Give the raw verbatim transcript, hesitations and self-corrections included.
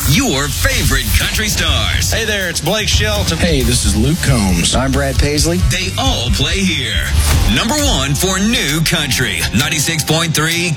your favorite country stars. Hey there, it's Blake Shelton. Hey, this is Luke Combs. I'm Brad Paisley. They all play here. Number one for new country, ninety-six point three